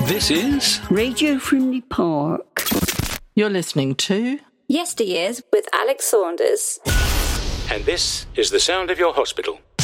This is Radio Frimley Park. You're listening to Yesteryears with Alex Saunders. And this is the sound of your hospital.